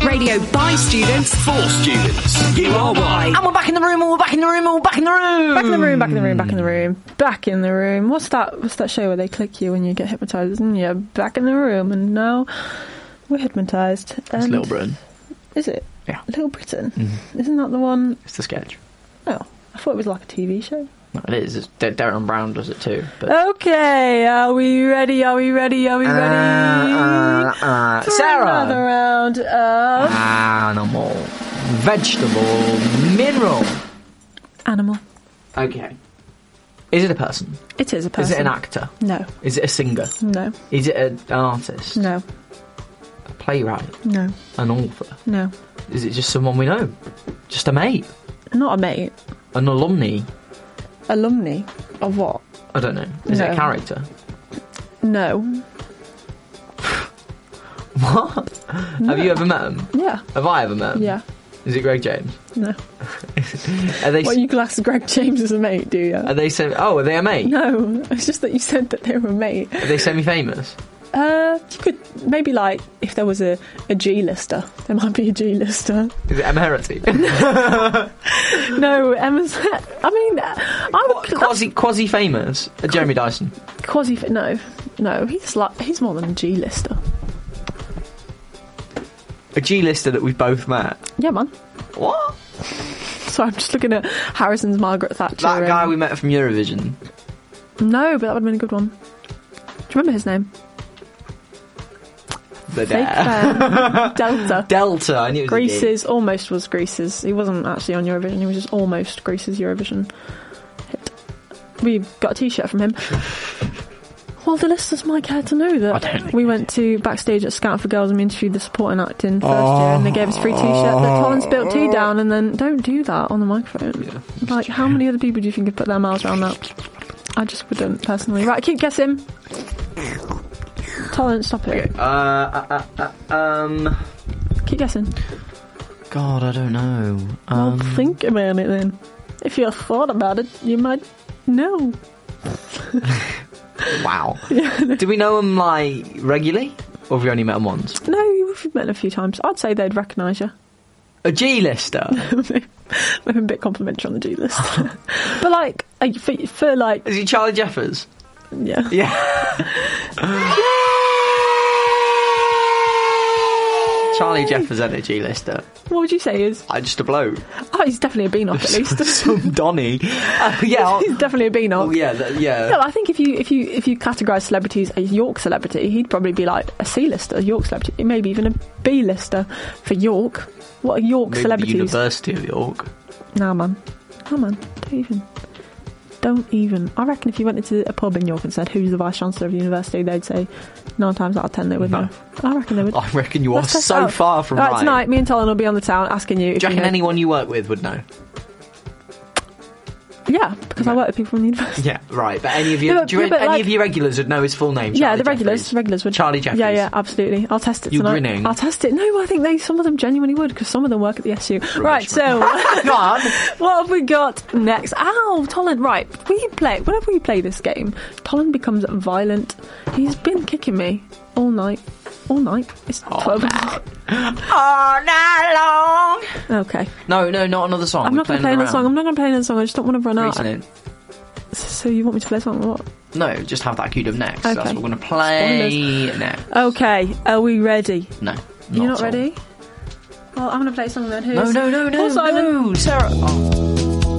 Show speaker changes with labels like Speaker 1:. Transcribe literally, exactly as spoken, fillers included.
Speaker 1: Radio by students.
Speaker 2: For students. You are why.
Speaker 3: And we're back in the room, and we're back in the room, and we're back in the room.
Speaker 4: Back in the room, back in the room, back in the room, back in the room. What's that? What's that show where they click you when you get hypnotised? And you're back in the room, and now we're hypnotised.
Speaker 3: It's Little Britain.
Speaker 4: Is it?
Speaker 3: Yeah.
Speaker 4: Little Britain.
Speaker 3: Mm-hmm.
Speaker 4: Isn't that the one?
Speaker 3: It's the sketch.
Speaker 4: Oh, I thought it was like a T V show.
Speaker 3: No, it is. It's D- Darren Brown does it too. But...
Speaker 4: Okay, are we ready? Are we ready? Are we ready?
Speaker 3: Uh, uh, uh,
Speaker 4: For
Speaker 3: Sarah.
Speaker 4: another round of
Speaker 3: Animal, vegetable, mineral.
Speaker 4: animal.
Speaker 3: Okay. Is it a person?
Speaker 4: It is a person.
Speaker 3: Is it an actor?
Speaker 4: No.
Speaker 3: Is it a singer?
Speaker 4: No.
Speaker 3: Is it an artist?
Speaker 4: No.
Speaker 3: A playwright?
Speaker 4: No.
Speaker 3: An author?
Speaker 4: No.
Speaker 3: Is it just someone we know? Just a mate?
Speaker 4: Not a mate.
Speaker 3: An alumni?
Speaker 4: Alumni of what?
Speaker 3: I don't know. Is
Speaker 4: No.
Speaker 3: it a character?
Speaker 4: No.
Speaker 3: What?
Speaker 4: No.
Speaker 3: Have you ever met him?
Speaker 4: Yeah.
Speaker 3: Have I ever met him?
Speaker 4: Yeah.
Speaker 3: Is it Greg James?
Speaker 4: No.
Speaker 3: Are they?
Speaker 4: Well, you class Greg James as a mate, do you?
Speaker 3: Are they? Sem- oh, are they a mate?
Speaker 4: No, it's just that you said that they were a mate.
Speaker 3: Are they semi-famous?
Speaker 4: Uh, you could maybe like if there was a, a G-lister, there might be a G-lister.
Speaker 3: Is it Emma Herity?
Speaker 4: No, Emma's. I mean, I would
Speaker 3: quasi quasi famous. Uh, Jeremy Dyson.
Speaker 4: quasi. No, no, he's like he's more than a G-lister.
Speaker 3: A G-lister that we've both met.
Speaker 4: Yeah, man.
Speaker 3: What?
Speaker 4: So I'm just looking at Harrison's Margaret Thatcher.
Speaker 3: That guy
Speaker 4: and-
Speaker 3: we met from Eurovision.
Speaker 4: No, but that would have been a good one. Do you remember his name?
Speaker 3: The
Speaker 4: Fake
Speaker 3: dare.
Speaker 4: fan. Delta.
Speaker 3: Delta. I knew it was
Speaker 4: Greece's, almost was Greece's. He wasn't actually on Eurovision, he was just almost Greece's Eurovision hit. We got a t-shirt from him. Well, the listeners might care to know
Speaker 3: I
Speaker 4: that
Speaker 3: don't think
Speaker 4: we
Speaker 3: they
Speaker 4: went to backstage at Scout for Girls and we interviewed the supporting act in first year, and they gave us a free t-shirt that Colin spilt tea down, and then don't do that on the microphone.
Speaker 3: Yeah.
Speaker 4: Like, how many other people do you think have put their mouths around that? I just wouldn't, personally. Right, keep guessing. Tolerance, stop it.
Speaker 3: Okay. Uh, uh, uh, uh, um.
Speaker 4: Keep guessing.
Speaker 3: God, I don't know. Um,
Speaker 4: Well, think about it then. If you thought about it, you might know.
Speaker 3: Wow. Do we know them like regularly, or have we only met them once?
Speaker 4: No, we've met a few times. I'd say they'd recognise you.
Speaker 3: A G-lister.
Speaker 4: We're a bit complimentary on the G list. But like, uh, for, for like,
Speaker 3: Is he Charlie Jeffers?
Speaker 4: yeah.
Speaker 3: Yeah. Charlie Jeffers and a G-lister.
Speaker 4: What would you say is?
Speaker 3: I just a bloke.
Speaker 4: Oh, he's definitely a beanock at least.
Speaker 3: Some Donny. Uh, yeah. I'll-
Speaker 4: He's definitely a beanock.
Speaker 3: Oh yeah, th- yeah.
Speaker 4: No, I think if you if you if you categorise celebrities as York celebrity, he'd probably be like a C-lister, a York celebrity, maybe even a B-lister for York. What are York
Speaker 3: Maybe
Speaker 4: celebrities?
Speaker 3: The University of York.
Speaker 4: Nah, man. Nah, man. Don't even. Don't even. I reckon if you went into a pub in York and said, who's the Vice-Chancellor of the university, they'd say nine times out of ten they would
Speaker 3: No.
Speaker 4: know. I reckon they would.
Speaker 3: I reckon you are
Speaker 4: Let's test it
Speaker 3: so
Speaker 4: out.
Speaker 3: far from
Speaker 4: Right,
Speaker 3: right.
Speaker 4: tonight, me and Tolan will be on the town asking you if
Speaker 3: Do you
Speaker 4: you
Speaker 3: reckon
Speaker 4: know.
Speaker 3: anyone you work with would know?
Speaker 4: Yeah, because I work with people from the university.
Speaker 3: Yeah, right. But any of your
Speaker 4: Yeah, but-
Speaker 3: do you
Speaker 4: yeah,
Speaker 3: reckon
Speaker 4: but
Speaker 3: any
Speaker 4: like-
Speaker 3: of your regulars would know his full name?
Speaker 4: Yeah,
Speaker 3: Charlie
Speaker 4: the regulars,
Speaker 3: Jeffries?
Speaker 4: regulars would.
Speaker 3: Charlie Jeffries.
Speaker 4: Yeah, yeah, absolutely. I'll test it
Speaker 3: You're
Speaker 4: tonight.
Speaker 3: grinning.
Speaker 4: I'll test it. No, I think they some of them genuinely would, because some of them work at the S U. Right, so
Speaker 3: Go on.
Speaker 4: what have we got next? Ow, Tolan. Right, we play. Whenever we play this game, Tolan becomes violent. He's been kicking me all night. All night. It's
Speaker 3: Oh,
Speaker 4: twelve.
Speaker 3: All night long.
Speaker 4: Okay.
Speaker 3: No, no, not another song.
Speaker 4: I'm
Speaker 3: We're
Speaker 4: not going to
Speaker 3: playing
Speaker 4: play another
Speaker 3: around.
Speaker 4: song. I'm not going to play another song. I just don't want to run out.
Speaker 3: Reason it.
Speaker 4: So you want me to play a song or what?
Speaker 3: No, just have that queued up next.
Speaker 4: Okay.
Speaker 3: That's what we're going to play next.
Speaker 4: Okay, are we ready?
Speaker 3: No. Not
Speaker 4: You're not
Speaker 3: at all.
Speaker 4: ready? Well, I'm going to play a song then. Who's
Speaker 3: No, no, no, no,
Speaker 4: Paul Simon.
Speaker 3: no. Sarah. Oh.